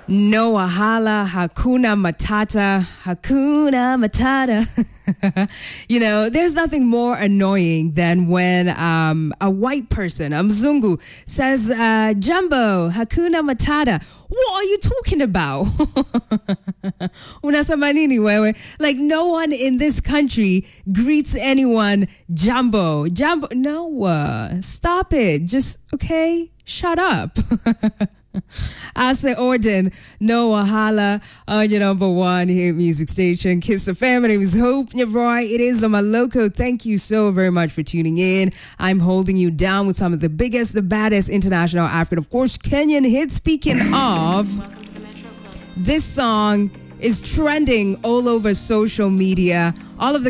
No wahala, hakuna matata, hakuna matata. You know, there's nothing more annoying than when a white person, a mzungu, says, Jumbo, hakuna matata. What are you talking about? Unasema nini wewe? Like, no one in this country greets anyone Jumbo. Jumbo, no, stop it. Just, okay, shut up. Asa Orden, no wahala, on your number one hit music station, Kiss FM. My name is Hope Nyavroy. It is on my loco. Thank you so very much for tuning in. I'm holding you down with some of the biggest, the baddest international African, of course, Kenyan hits. Speaking of, this song is trending all over social media. All of the